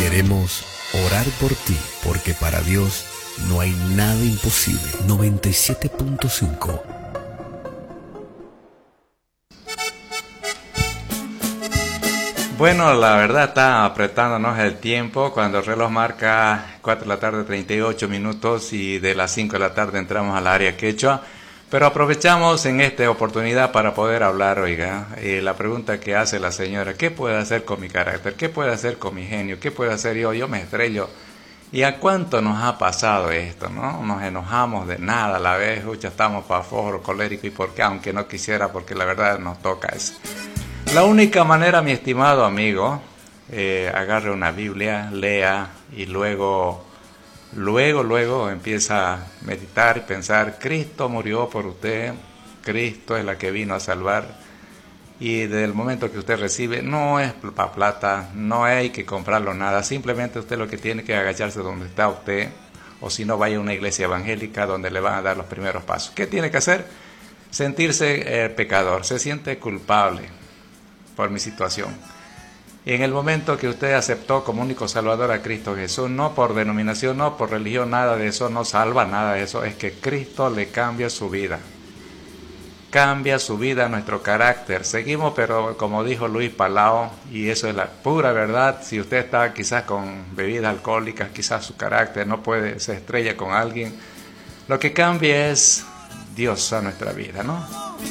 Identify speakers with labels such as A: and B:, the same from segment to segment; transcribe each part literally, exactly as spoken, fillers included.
A: Queremos orar por ti, porque para Dios no hay nada imposible. noventa y siete punto cinco.
B: Bueno, la verdad está apretándonos el tiempo cuando el reloj marca cuatro de la tarde, treinta y ocho minutos, y de las cinco de la tarde entramos al área quechua. Pero aprovechamos en esta oportunidad para poder hablar, oiga, eh, la pregunta que hace la señora: ¿qué puedo hacer con mi carácter? ¿Qué puedo hacer con mi genio? ¿Qué puedo hacer yo? Yo me estrello. ¿Y a cuánto nos ha pasado esto, no? Nos enojamos de nada a la vez, ya estamos para forro, colérico, y por qué, aunque no quisiera, porque la verdad nos toca eso. La única manera, mi estimado amigo, eh, agarre una Biblia, lea y luego, luego, luego empieza a meditar y pensar: Cristo murió por usted, Cristo es la que vino a salvar. Y desde el momento que usted recibe, no es para plata, no hay que comprarlo nada, simplemente usted lo que tiene que agacharse donde está usted, o si no, vaya a una iglesia evangélica donde le van a dar los primeros pasos. ¿Qué tiene que hacer? Sentirse eh, pecador, se siente culpable por mi situación. Y en el momento que usted aceptó como único salvador a Cristo Jesús, no por denominación, no por religión, nada de eso, no salva nada de eso, es que Cristo le cambia su vida. Cambia su vida, nuestro carácter. Seguimos, pero como dijo Luis Palau, y eso es la pura verdad, si usted está quizás con bebidas alcohólicas, quizás su carácter no puede, se estrella con alguien, lo que cambia es Dios a nuestra vida, ¿no?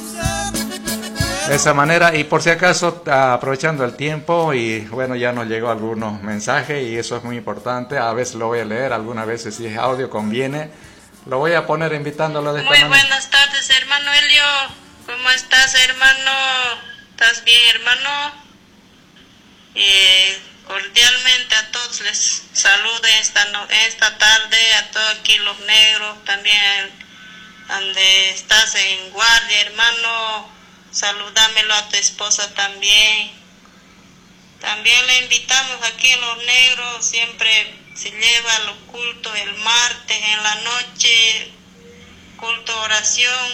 B: De esa manera. Y por si acaso, aprovechando el tiempo, y bueno, ya nos llegó algunos mensajes y eso es muy importante, a veces lo voy a leer, algunas veces si es audio conviene, lo voy a poner invitándolo de esta
C: Muy
B: manera.
C: buenas tardes, hermano Elio, ¿cómo estás, hermano? ¿Estás bien, hermano? Eh, cordialmente a todos les saludo esta, no, esta tarde, a todos aquí los negros, también donde estás en guardia, hermano. Saludámelo a tu esposa también. También le invitamos aquí en Los Negros, siempre se lleva los cultos el martes en la noche, culto oración,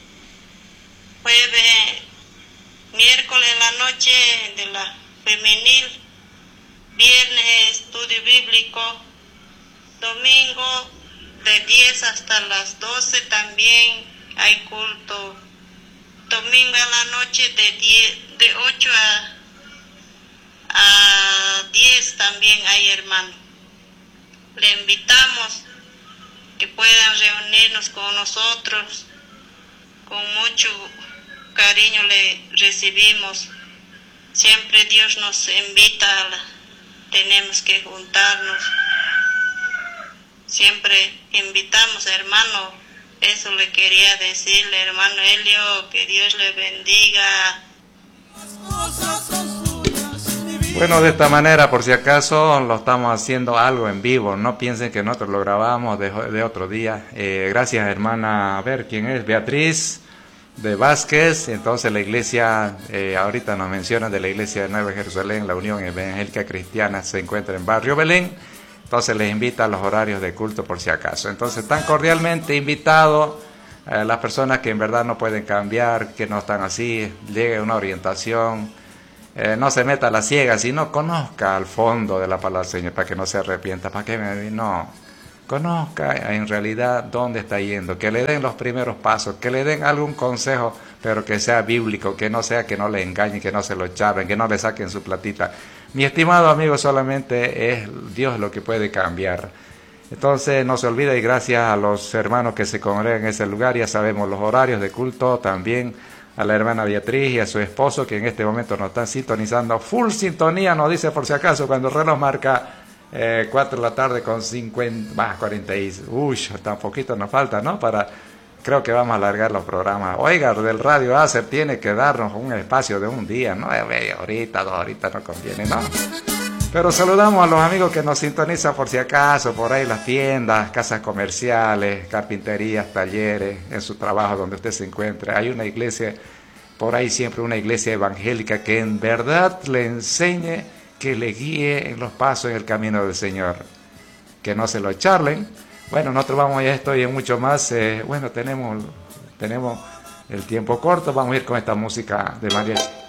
C: jueves, miércoles en la noche de la femenil, viernes estudio bíblico, domingo de diez hasta las doce también hay culto. Domingo en la noche de, diez, de ocho a, a diez también hay hermanos. Le invitamos que puedan reunirnos con nosotros. Con mucho cariño le recibimos. Siempre Dios nos invita, a la, tenemos que juntarnos. Siempre invitamos, hermano. Eso le quería decirle, hermano Elio, que Dios le bendiga.
B: Bueno, de esta manera, por si acaso, lo estamos haciendo algo en vivo. No piensen que nosotros lo grabamos de, de otro día. Eh, gracias, hermana, a ver quién es, Beatriz de Vázquez. Entonces la iglesia, eh, ahorita nos mencionan de la iglesia de Nueva Jerusalén, la Unión Evangélica Cristiana, se encuentra en Barrio Belén. Entonces les invita a los horarios de culto por si acaso. Entonces están cordialmente invitados eh, las personas que en verdad no pueden cambiar, que no están así, llegue una orientación, eh, no se meta a la ciega, sino conozca al fondo de la palabra del Señor para que no se arrepienta. ¿Para qué me no? Conozca en realidad dónde está yendo, que le den los primeros pasos, que le den algún consejo, pero que sea bíblico, que no sea que no le engañen, que no se lo chaven, que no le saquen su platita. Mi estimado amigo, solamente es Dios lo que puede cambiar. Entonces no se olvide, y gracias a los hermanos que se congregan en ese lugar, ya sabemos los horarios de culto, también a la hermana Beatriz y a su esposo que en este momento nos están sintonizando. Full sintonía, nos dice por si acaso, cuando el reloj marca eh, cuatro de la tarde con cincuenta, bah, cuarenta y, uy, tan poquito nos falta, ¿no? Para... Creo que vamos a alargar los programas. Oiga, del Radio Acer tiene que darnos un espacio de un día, ¿no? Media horita, dos horitas no conviene, ¿no? Pero saludamos a los amigos que nos sintonizan por si acaso, por ahí las tiendas, casas comerciales, carpinterías, talleres, en su trabajo donde usted se encuentre. Hay una iglesia, por ahí siempre una iglesia evangélica que en verdad le enseñe, que le guíe en los pasos en el camino del Señor. Que no se lo charlen. Bueno, nosotros vamos a esto y en mucho más. Eh, bueno, tenemos, tenemos el tiempo corto. Vamos a ir con esta música de mariachi.